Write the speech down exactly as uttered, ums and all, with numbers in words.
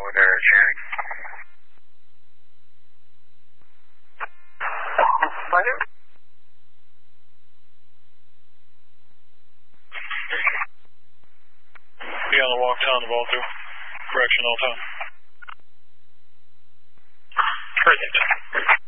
with her Channing. Pardon? Be on the walk down the ball through. Correction all time. Present.